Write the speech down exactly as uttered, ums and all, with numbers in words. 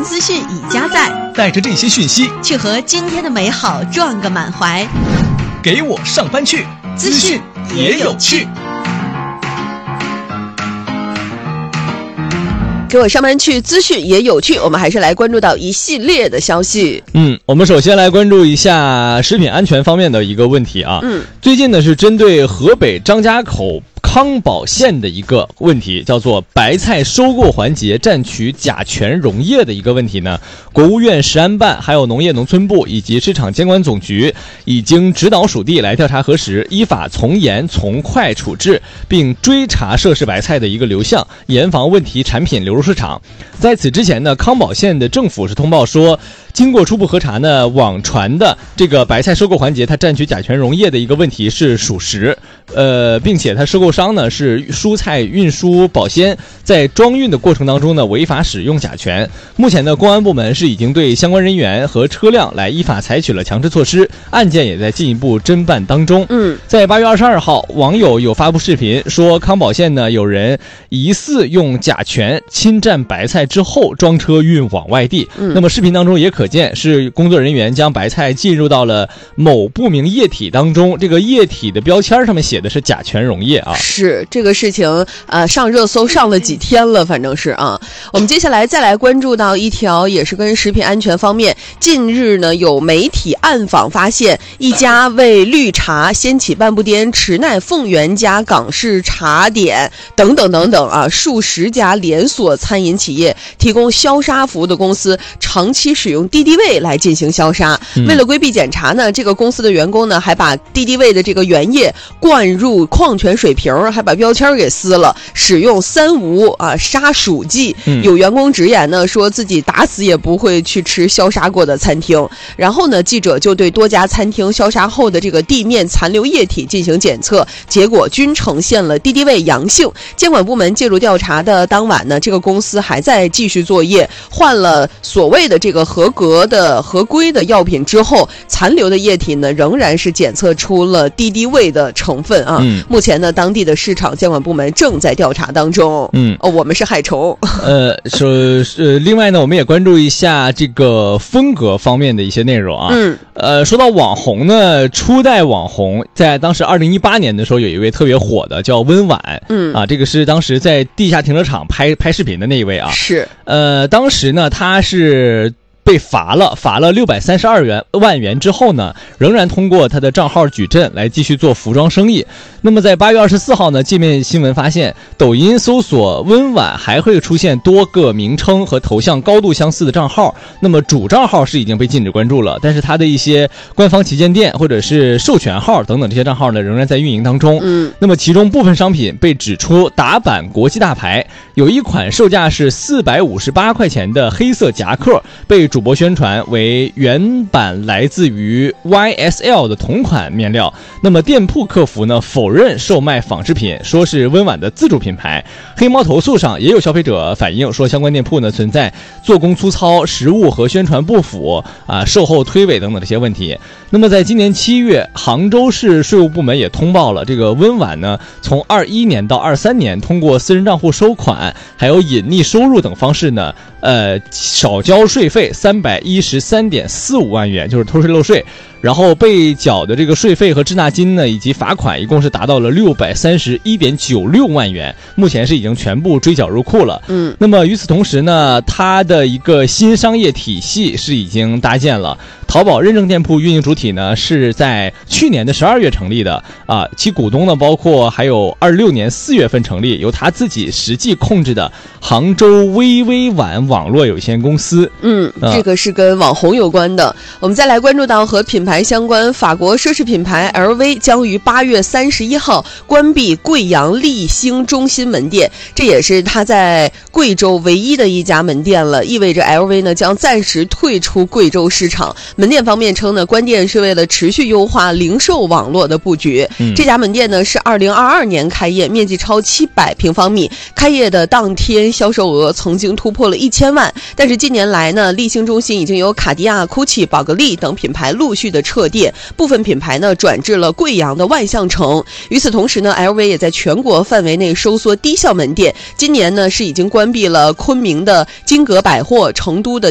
前资讯已加载， 带着这些讯息去和今天的美好撞个满怀。 给我上班去，资讯也有趣。 给我上班去，资讯也有趣。我们还是来关注到一系列的消息。 嗯，我们首先来关注一下食品安全方面的一个问题啊。 嗯， 最近呢是针对河北张家口康宝县的一个问题，叫做白菜收购环节占取甲醛溶液的一个问题呢，国务院食安办还有农业农村部以及市场监管总局已经指导属地来调查核实，依法从严从快处置，并追查涉事白菜的一个流向，严防问题产品流入市场。在此之前呢，康宝县的政府是通报说，经过初步核查呢，网传的这个白菜收购环节它占取甲醛溶液的一个问题是属实，呃，并且它收购商呢是蔬菜运输保鲜，在装运的过程当中呢违法使用甲醛。目前呢，公安部门是已经对相关人员和车辆来依法采取了强制措施，案件也在进一步侦办当中。 嗯， 在八月二十二号，网友有发布视频说，康宝县呢有人疑似用甲醛侵占白菜之后装车运往外地。 嗯， 那么视频当中也可见是工作人员将白菜进入到了某不明液体当中，这个液体的标签上面写的是甲醛溶液啊。 是这个事情呃上热搜上了几天了，反正是啊。我们接下来再来关注到一条也是跟食品安全方面，近日呢有媒体暗访发现，一家为绿茶、掀起半步颠、池奈凤园家、港式茶点等等等等啊数十家连锁餐饮企业提供消杀服务的公司，长期使用敌敌畏来进行消杀。 嗯、 为了规避检查呢，这个公司的员工呢还把敌敌畏的这个原液灌入矿泉水瓶，还把标签给撕了，使用三无啊杀鼠剂。 嗯、 有员工直言呢，说自己打死也不会去吃消杀过的餐厅。然后呢，记者就对多家餐厅消杀后的这个地面残留液体进行检测，结果均呈现了敌敌畏阳性。监管部门介入调查的当晚呢，这个公司还在继续作业，换了所谓的这个合格的合规的药品之后，残留的液体呢仍然是检测出了敌敌畏的成分啊。 嗯、 目前呢，当地的市场监管部门正在调查当中。 嗯， 哦，我们是害虫。 呃，是呃，另外呢，我们也关注一下这个风格方面的一些内容啊。 嗯， 呃，说到网红呢，初代网红在当时二零一八年的时候，有一位特别火的叫温婉。 嗯啊，这个是当时在地下停车场拍拍视频的那一位啊。 是。 呃，当时呢，他是被罚了，罚了六百三十二元万元之后呢，仍然通过他的账号矩阵来继续做服装生意。那么在八月二十四号呢，界面新闻发现，抖音搜索温婉还会出现多个名称和头像高度相似的账号。那么主账号是已经被禁止关注了，但是他的一些官方旗舰店或者是授权号等等这些账号呢，仍然在运营当中。 嗯， 那么其中部分商品被指出打版国际大牌，有一款售价是四百五十八块钱的黑色夹克被主播宣传为原版来自于 Y S L 的同款面料。那么店铺客服呢否认售卖仿制品，说是温婉的自主品牌。黑猫投诉上也有消费者反映说，相关店铺呢存在做工粗糙、实物和宣传不符啊、售后推诿等等这些问题。那么在今年七月，杭州市税务部门也通报了，这个温婉呢从二一年到二三年通过私人账户收款还有隐匿收入等方式呢呃少交税费三百一十三点四五万元，就是偷税漏税。然后被缴的这个税费和滞纳金呢，以及罚款一共是达到了六百三十一点九六万元，目前是已经全部追缴入库了。 嗯， 那么与此同时呢，它的一个新商业体系是已经搭建了。淘宝认证店铺运营主体呢是在去年的十二月成立的啊，其股东呢包括还有二六年四月份成立，由他自己实际控制的杭州微微晚网络有限公司。 嗯，这个是跟网红有关的。我们再来关注到和品牌相关，法国奢侈品牌 L V 将于八月三十一号关闭贵阳丽星中心门店，这也是它在贵州唯一的一家门店了，意味着 L V 呢将暂时退出贵州市场。门店方面称呢，关店是为了持续优化零售网络的布局。 嗯、 这家门店呢是二零二二年开业，面积超七百平方米，开业的当天销售额曾经突破了一千万。但是近年来呢，丽星中心已经有卡地亚、GUCCI、宝格丽等品牌陆续的撤店，部分品牌呢转至了贵阳的万象城。与此同时呢 ，L V 也在全国范围内收缩低效门店。今年呢是已经关闭了昆明的金阁百货、成都的